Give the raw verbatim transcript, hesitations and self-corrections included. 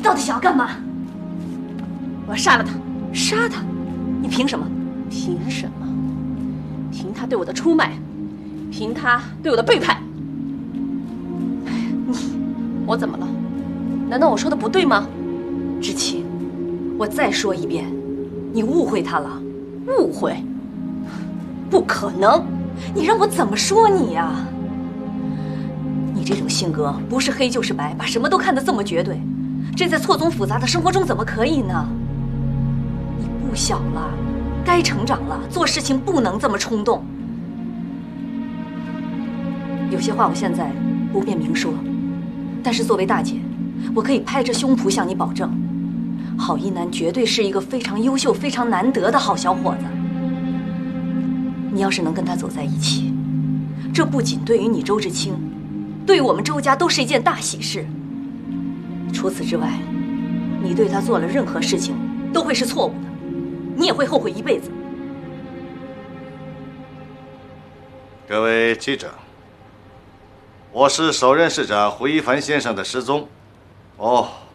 到底想要干嘛？ 我要杀了他！ 杀他？你凭什么？ 凭什么？凭他对我的出卖，凭他对我的背叛。你，我怎么了？难道我说的不对吗？ 知青，我再说一遍，你误会他了。 误会？不可能！ 你让我怎么说你呀？你这种性格，不是黑就是白，把什么都看得这么绝对，这在错综复杂的生活中怎么可以呢？你不小了，该成长了，做事情不能这么冲动。有些话我现在不便明说，但是作为大姐，我可以拍着胸脯向你保证，郝一楠绝对是一个非常优秀、非常难得的好小伙子。你要是能跟他走在一起，这不仅对于你周志清，对于我们周家都是一件大喜事。除此之外，你对他做了任何事情都会是错误的，你也会后悔一辈子。 各位记者，我是首任市长胡一帆先生的失踪。哦。